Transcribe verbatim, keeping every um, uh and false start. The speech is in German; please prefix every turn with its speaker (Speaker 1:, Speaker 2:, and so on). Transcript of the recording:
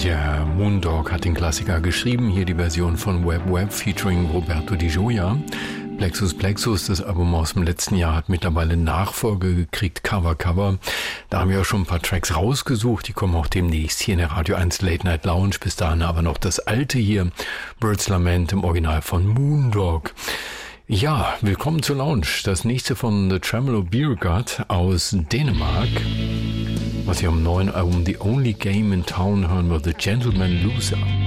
Speaker 1: Ja, Moondog hat den Klassiker geschrieben, hier die Version von Web Web featuring Roberto Di Gioia. Plexus Plexus, das Album aus dem letzten Jahr, hat mittlerweile Nachfolge gekriegt, Cover Cover. Da haben wir auch schon ein paar Tracks rausgesucht, die kommen auch demnächst hier in der Radio eins Late Night Lounge. Bis dahin aber noch das alte hier, Birds Lament im Original von Moondog. Ja, willkommen zur Lounge. Das nächste von The Tremolo Beer God aus Dänemark. Was hier am neuen Album The Only Game in Town hören wir, The Gentleman Loser.